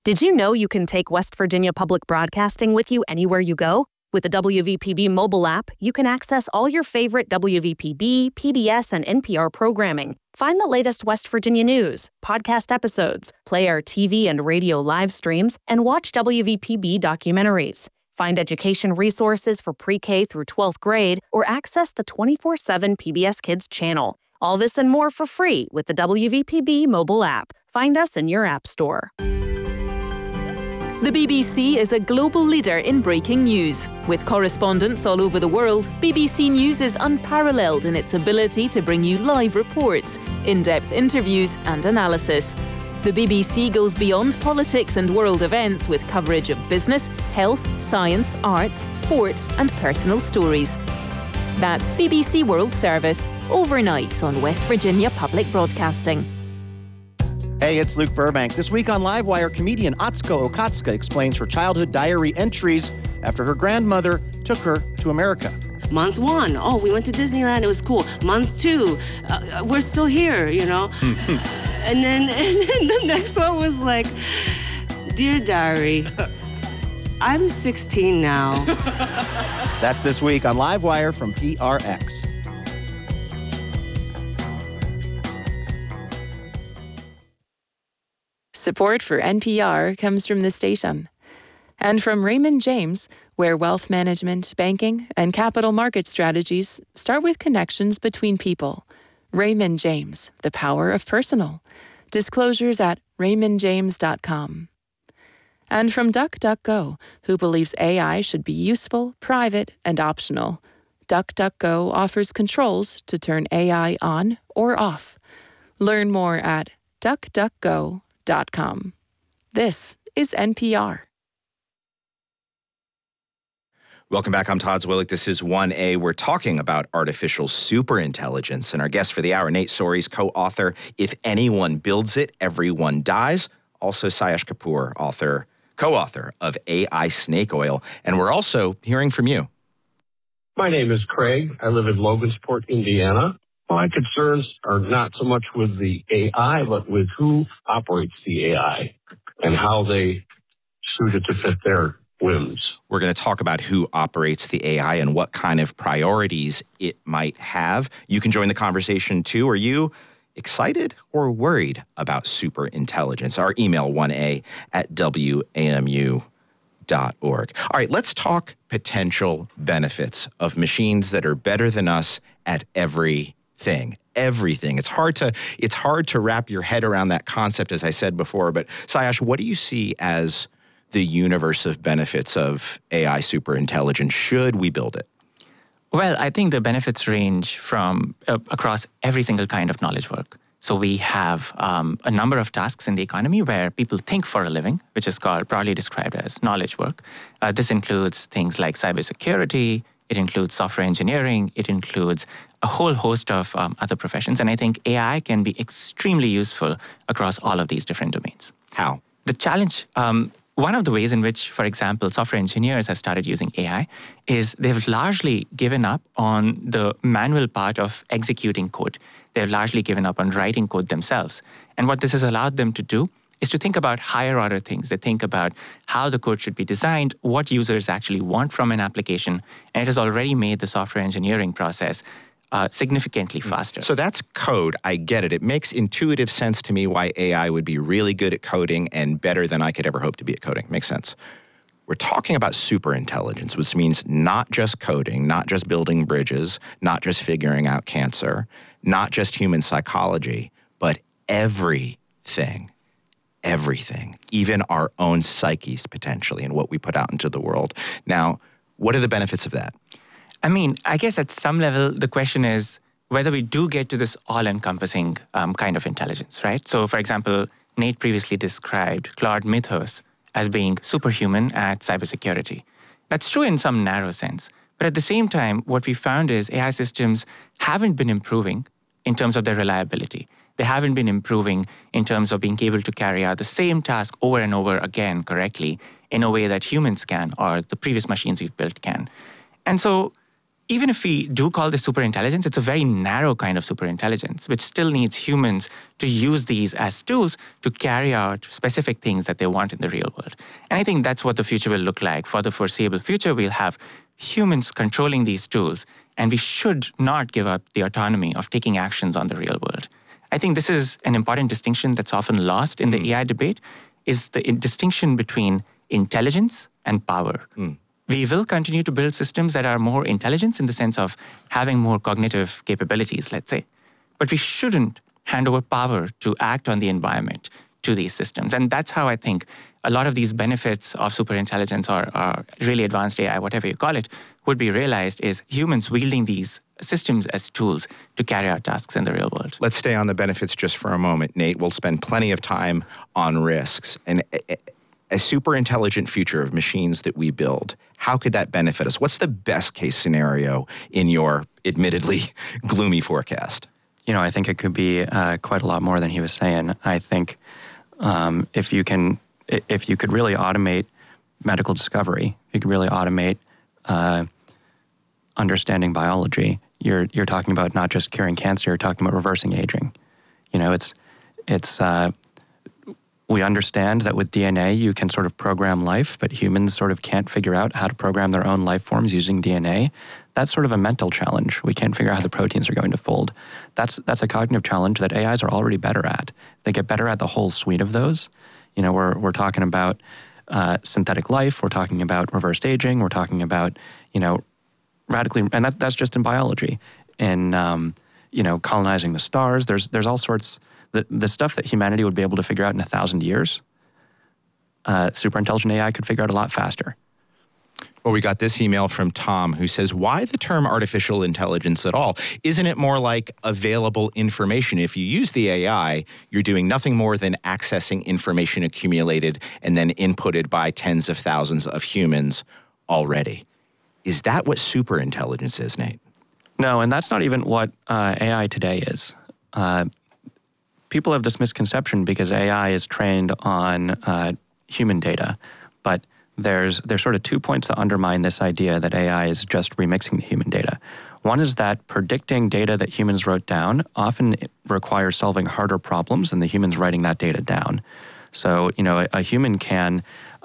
Did you know you can take West Virginia Public Broadcasting with you anywhere you go? With the WVPB mobile app, you can access all your favorite WVPB, PBS, and NPR programming. Find the latest West Virginia news, podcast episodes, play our TV and radio live streams, and watch WVPB documentaries. Find education resources for pre-K through 12th grade, or access the 24/7 PBS Kids channel. All this and more for free with the WVPB mobile app. Find us in your app store. The BBC is a global leader in breaking news. With correspondents all over the world, BBC News is unparalleled in its ability to bring you live reports, in-depth interviews and analysis. The BBC goes beyond politics and world events with coverage of business, health, science, arts, sports and personal stories. That's BBC World Service, overnight on West Virginia Public Broadcasting. Hey, it's Luke Burbank. This week on Livewire, comedian Atsuko Okatsuka explains her childhood diary entries after her grandmother took her to America. Month 1, oh, we went to Disneyland, it was cool. Month 2, we're still here, you know. and then the next one was like, Dear Diary, I'm 16 now. That's this week on Livewire from PRX. Support for NPR comes from the station and from Raymond James, where wealth management, banking, and capital market strategies start with connections between people. Raymond James, the power of personal. Disclosures at raymondjames.com. And from DuckDuckGo, who believes AI should be useful, private, and optional. DuckDuckGo offers controls to turn AI on or off. Learn more at duckduckgo.com. This is NPR. Welcome back. I'm Todd Zwillich. This is 1A. We're talking about artificial superintelligence. And our guest for the hour, Nate Soares, co-author, If Anyone Builds It, Everyone Dies. Also, Sayesh Kapoor, co-author of AI Snake Oil. And we're also hearing from you. My name is Craig. I live in Logansport, Indiana. My concerns are not so much with the AI, but with who operates the AI and how they suit it to fit their whims. We're going to talk about who operates the AI and what kind of priorities it might have. You can join the conversation too. Are you excited or worried about superintelligence? Our email 1a@wamu.org. All right, let's talk potential benefits of machines that are better than us at everything. It's hard to wrap your head around that concept, as I said before. But Sayesh, what do you see as the universe of benefits of AI superintelligence? Should we build it? Well, I think the benefits range from across every single kind of knowledge work. So we have a number of tasks in the economy where people think for a living, which is broadly described as knowledge work. This includes things like cybersecurity. It includes software engineering. It includes a whole host of other professions. And I think AI can be extremely useful across all of these different domains. How? The challenge, one of the ways in which, for example, software engineers have started using AI is they've largely given up on the manual part of executing code. They've largely given up on writing code themselves. And what this has allowed them to do is to think about higher order things. They think about how the code should be designed, what users actually want from an application, and it has already made the software engineering process significantly faster. So that's code. I get it. It makes intuitive sense to me why AI would be really good at coding and better than I could ever hope to be at coding. Makes sense. We're talking about superintelligence, which means not just coding, not just building bridges, not just figuring out cancer, not just human psychology, but everything. Everything, even our own psyches potentially and what we put out into the world. Now, what are the benefits of that? I mean, I guess at some level, the question is whether we do get to this all-encompassing kind of intelligence, right? So, for example, Nate previously described Claude Mythos as being superhuman at cybersecurity. That's true in some narrow sense. But at the same time, what we found is AI systems haven't been improving in terms of their reliability. They haven't been improving in terms of being able to carry out the same task over and over again correctly in a way that humans can or the previous machines we've built can. And so even if we do call this superintelligence, it's a very narrow kind of superintelligence, which still needs humans to use these as tools to carry out specific things that they want in the real world. And I think that's what the future will look like. For the foreseeable future, we'll have humans controlling these tools, and we should not give up the autonomy of taking actions on the real world. I think this is an important distinction that's often lost in the AI debate, is the distinction between intelligence and power. We will continue to build systems that are more intelligent in the sense of having more cognitive capabilities, let's say. But we shouldn't hand over power to act on the environment to these systems. And that's how I think a lot of these benefits of superintelligence or really advanced AI, whatever you call it, would be realized is humans wielding these systems as tools to carry out tasks in the real world. Let's stay on the benefits just for a moment, Nate. We'll spend plenty of time on risks. And a super intelligent future of machines that we build, how could that benefit us? What's the best case scenario in your admittedly gloomy forecast? I think it could be quite a lot more than he was saying. I think if you could really automate medical discovery, you could really automate understanding biology. You're talking about not just curing cancer, you're talking about reversing aging. We understand that with DNA, you can sort of program life, but humans sort of can't figure out how to program their own life forms using DNA. That's sort of a mental challenge. We can't figure out how the proteins are going to fold. That's a cognitive challenge that AIs are already better at. They get better at the whole suite of those. We're talking about synthetic life. We're talking about reversed aging. We're talking about, radically, and that's just in biology. In, colonizing the stars. There's all sorts. The stuff that humanity would be able to figure out in 1,000 years, superintelligent AI could figure out a lot faster. Well, we got this email from Tom who says, why the term artificial intelligence at all? Isn't it more like available information? If you use the AI, you're doing nothing more than accessing information accumulated and then inputted by tens of thousands of humans already. Is that what superintelligence is, Nate? No, and that's not even what AI today is. People have this misconception because AI is trained on human data, but there's sort of 2 points that undermine this idea that AI is just remixing the human data. One is that predicting data that humans wrote down often requires solving harder problems than the humans writing that data down. So, a human can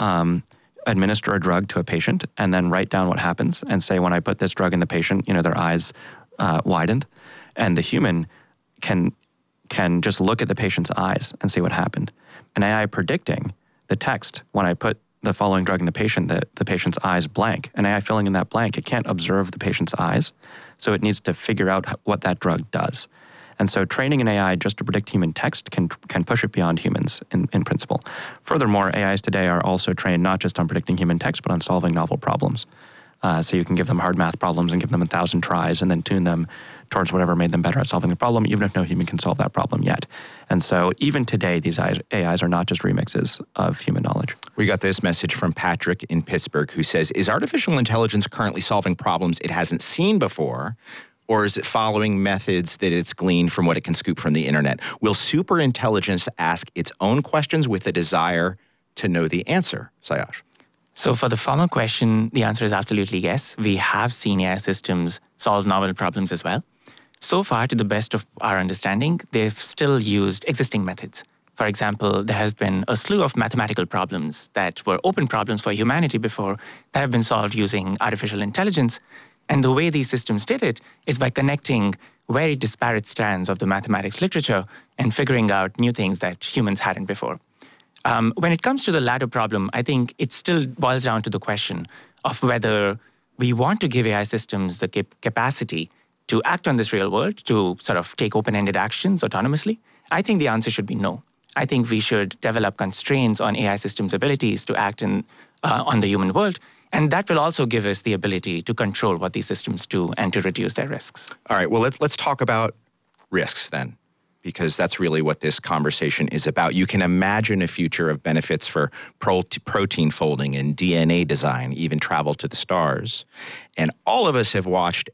administer a drug to a patient and then write down what happens and say, when I put this drug in the patient, their eyes widened. And the human can just look at the patient's eyes and see what happened. An AI predicting the text, when I put the following drug in the patient, the patient's eyes blank. An AI filling in that blank, it can't observe the patient's eyes, so it needs to figure out what that drug does. And so training an AI just to predict human text can push it beyond humans in principle. Furthermore, AIs today are also trained not just on predicting human text, but on solving novel problems. So you can give them hard math problems and give them 1,000 tries and then tune them towards whatever made them better at solving the problem, even if no human can solve that problem yet. And so even today, these AIs are not just remixes of human knowledge. We got this message from Patrick in Pittsburgh who says, is artificial intelligence currently solving problems it hasn't seen before, or is it following methods that it's gleaned from what it can scoop from the internet? Will superintelligence ask its own questions with a desire to know the answer? Sayash. So for the former question, the answer is absolutely yes. We have seen AI systems solve novel problems as well. So far, to the best of our understanding, they've still used existing methods. For example, there has been a slew of mathematical problems that were open problems for humanity before that have been solved using artificial intelligence. And the way these systems did it is by connecting very disparate strands of the mathematics literature and figuring out new things that humans hadn't before. When it comes to the latter problem, I think it still boils down to the question of whether we want to give AI systems the capacity to act on this real world, to sort of take open-ended actions autonomously. I think the answer should be no. I think we should develop constraints on AI systems' abilities to act on the human world. And that will also give us the ability to control what these systems do and to reduce their risks. All right, well, let's talk about risks then, because that's really what this conversation is about. You can imagine a future of benefits for protein folding and DNA design, even travel to the stars. And all of us have watched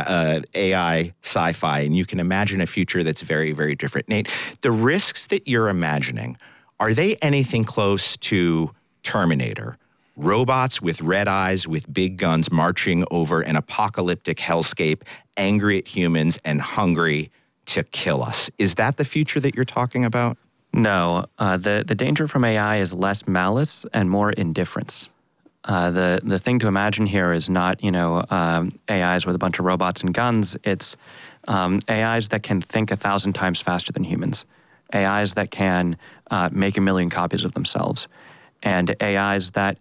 AI sci-fi, and you can imagine a future that's very, very different. Nate, the risks that you're imagining, are they anything close to Terminator? robots with red eyes, with big guns marching over an apocalyptic hellscape, angry at humans and hungry to kill us. Is that the future that you're talking about? No. The danger from AI is less malice and more indifference. The thing to imagine here is not, AIs with a bunch of robots and guns. It's AIs that can think 1,000 times faster than humans. AIs that can make 1 million copies of themselves. And AIs that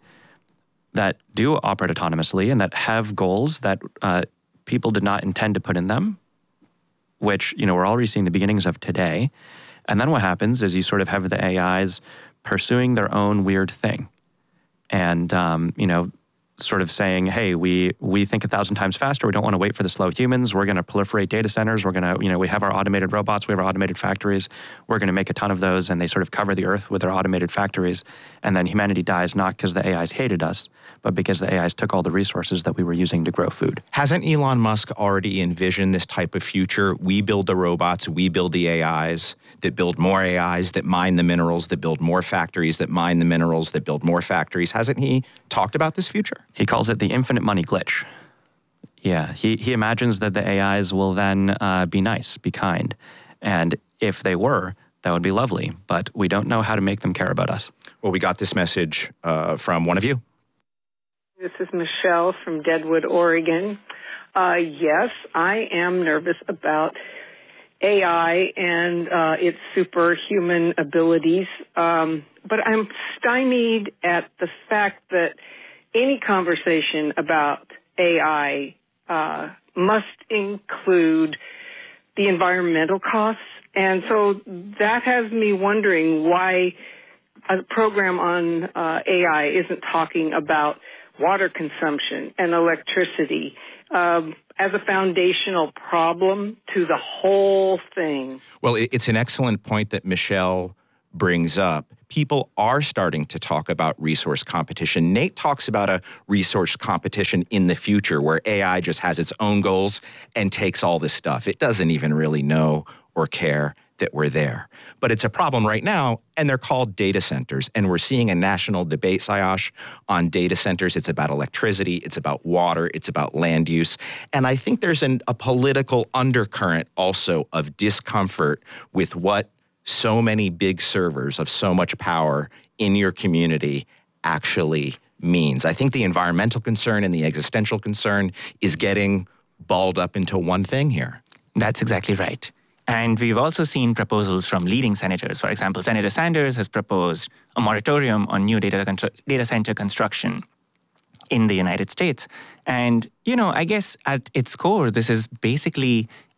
do operate autonomously and that have goals that people did not intend to put in them, which, we're already seeing the beginnings of today. And then what happens is you sort of have the AIs pursuing their own weird thing. And, sort of saying, hey, we think 1,000 times faster. We don't want to wait for the slow humans. We're going to proliferate data centers. We're going to, we have our automated robots. We have our automated factories. We're going to make a ton of those. And they sort of cover the earth with their automated factories. And then humanity dies not because the AIs hated us, but because the AIs took all the resources that we were using to grow food. Hasn't Elon Musk already envisioned this type of future? We build the robots, we build the AIs that build more AIs, that mine the minerals, that build more factories, that mine the minerals, that build more factories. Hasn't he talked about this future? He calls it the infinite money glitch. Yeah, he imagines that the AIs will then be nice, be kind. And if they were, that would be lovely. But we don't know how to make them care about us. Well, we got this message from one of you. This is Michelle from Deadwood, Oregon. Yes, I am nervous about AI and its superhuman abilities, but I'm stymied at the fact that any conversation about AI must include the environmental costs, and so that has me wondering why a program on AI isn't talking about water consumption and electricity as a foundational problem to the whole thing. Well, it's an excellent point that Michelle brings up. People are starting to talk about resource competition. Nate talks about a resource competition in the future where AI just has its own goals and takes all this stuff. It doesn't even really know or care that we're there. But it's a problem right now, and they're called data centers. And we're seeing a national debate, Sayash, on data centers. It's about electricity, it's about water, it's about land use. And I think there's a political undercurrent also of discomfort with what so many big servers of so much power in your community actually means. I think the environmental concern and the existential concern is getting balled up into one thing here. That's exactly right. And we've also seen proposals from leading senators. For example, Senator Sanders has proposed a moratorium on new data center construction in the United States. And, I guess at its core, this is basically